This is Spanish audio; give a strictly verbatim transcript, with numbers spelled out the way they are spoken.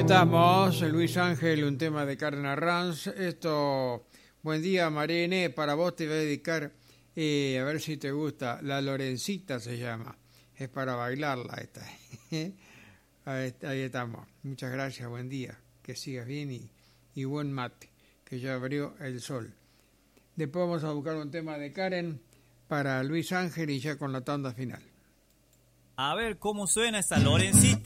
estamos, Luis Ángel, un tema de Karen Arranz. Esto, buen día Marene, para vos te voy a dedicar, eh, a ver si te gusta, La Lorencita se llama, es para bailarla esta. ahí, ahí estamos, muchas gracias, buen día, que sigas bien y, y buen mate, que ya abrió el sol. Después vamos a buscar un tema de Karen para Luis Ángel y ya con la tanda final. A ver cómo suena esa Lorencita.